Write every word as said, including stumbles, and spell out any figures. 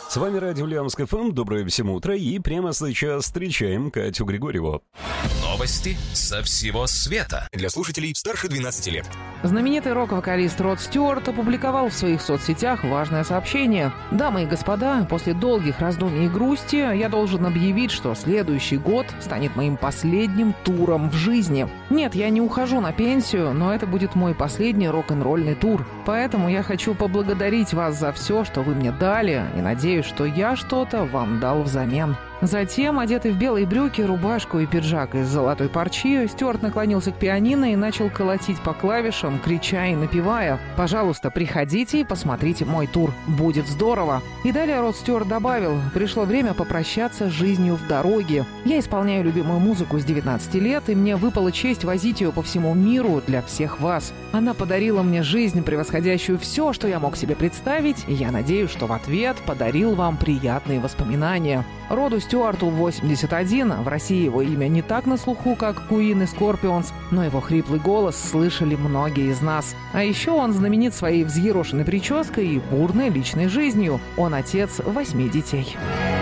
С вами Радио Ульяновск эф эм. Доброе всем утро. И прямо сейчас встречаем Катю Григорьеву. Новости со всего света. Для слушателей старше двенадцати лет. Знаменитый рок-вокалист Род Стюарт опубликовал в своих соцсетях важное сообщение. «Дамы и господа, после долгих раздумий и грусти я должен объявить, что следующий год станет моим последним туром в жизни. Нет, я не ухожу на пенсию, но это будет мой последний рок-н-ролльный тур. Поэтому я хочу поблагодарить вас за все, что вы мне дали, и надеюсь, что я что-то вам дал взамен». Затем, одетый в белые брюки, рубашку и пиджак из золотой парчи, Стюарт наклонился к пианино и начал колотить по клавишам, крича и напевая: «Пожалуйста, приходите и посмотрите мой тур. Будет здорово!» И далее Род Стюарт добавил: «Пришло время попрощаться с жизнью в дороге. Я исполняю любимую музыку с девятнадцати лет, и мне выпала честь возить ее по всему миру для всех вас. Она подарила мне жизнь, превосходящую все, что я мог себе представить, и я надеюсь, что в ответ подарил вам приятные воспоминания». Роду Стюарту восемьдесят один, в России его имя не так на слуху, как Куин и Скорпионс, но его хриплый голос слышали многие из нас. А еще он знаменит своей взъерошенной прической и бурной личной жизнью. Он отец восьми детей.